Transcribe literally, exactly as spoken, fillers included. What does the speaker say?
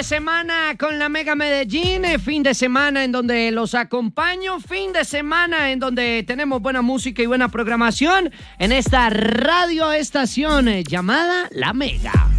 de semana con la Mega Medellín, fin de semana en donde los acompaño, fin de semana en donde tenemos buena música y buena programación en esta radioestación llamada La Mega.